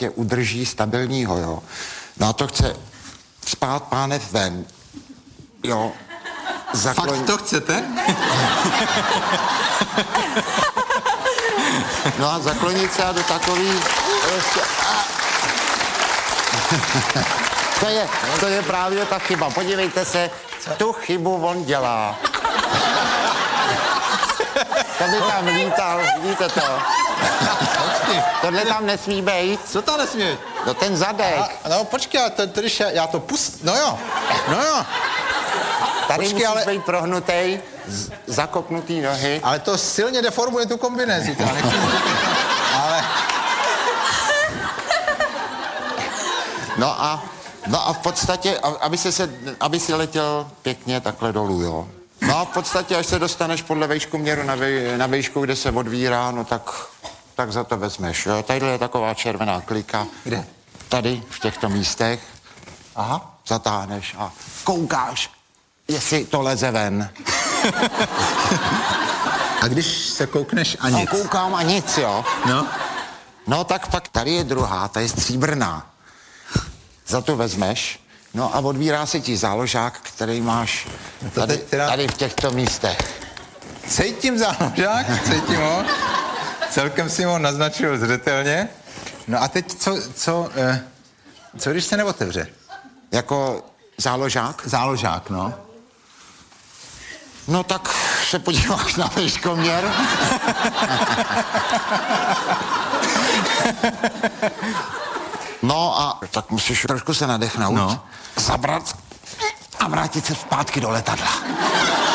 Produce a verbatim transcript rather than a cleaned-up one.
tě udrží stabilního, jo. No a to chce spát pánev ven, jo. Zakloň... Fakt to chcete? No a zaklonit se do takový... To je, to je právě ta chyba. Podívejte se, tu chybu on dělá. To by tam lítal, vidíte to? Tohle tam nesmí být. Co tam nesmí být? No ten zadek. A, no počkej, ale to, když já, já to pust... No jo, no jo. Tady počkej, musíš ale... být prohnutej, z, zakopnutý nohy. Ale to silně deformuje tu kombinézi. To nechci... ale... No a, no a v podstatě, aby, se se, aby si letěl pěkně takhle dolů, jo. No a v podstatě, až se dostaneš podle vejškoměru na, vej, na vejšku, kde se odvírá, no tak, tak za to vezmeš, jo. Tadyhle je taková červená klika. Kde? Tady, v těchto místech. Aha. Zatáhneš a koukáš, jestli to leze ven. A když se koukneš a nic? No, koukám a nic, jo. No. No tak pak tady je druhá, ta je stříbrná. Za to vezmeš, no a odvírá se ti záložák, který máš tady, teda... tady v těchto místech. Cítím záložák, cítím ho. Celkem si ho naznačil zřetelně. No a teď co, co, eh, co když se neotevře? Jako záložák? Záložák, no. No tak se podíváš na vejškoměr. No a tak musíš trošku se nadechnout, no. Zabrat a vrátit se zpátky do letadla.